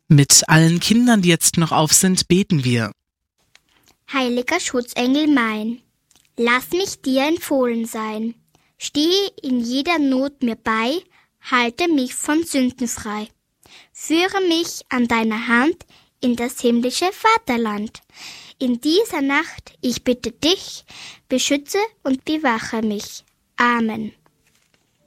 Mit allen Kindern, die jetzt noch auf sind, beten wir. Heiliger Schutzengel mein, lass mich dir empfohlen sein. Stehe in jeder Not mir bei, halte mich von Sünden frei. Führe mich an deiner Hand in das himmlische Vaterland. In dieser Nacht, ich bitte dich, beschütze und bewache mich. Amen.